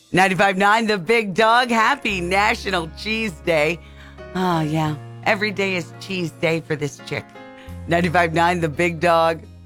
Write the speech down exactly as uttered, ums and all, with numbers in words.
ninety-five point nine The Big Dog. Happy National Cheese Day. Oh, yeah. Every day is cheese day for this chick. ninety-five point nine The Big Dog.